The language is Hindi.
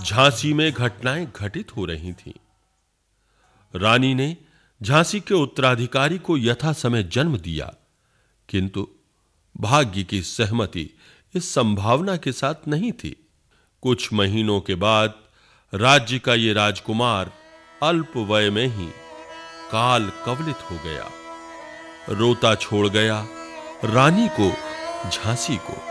झांसी में घटनाएं घटित हो रही थीं। रानी ने झांसी के उत्तराधिकारी को यथा समय जन्म दिया, किंतु भाग्य की सहमति इस संभावना के साथ नहीं थी। कुछ महीनों के बाद राज्य का ये राजकुमार अल्प वय में ही काल कवलित हो गया, रोता छोड़ गया रानी को, झांसी को।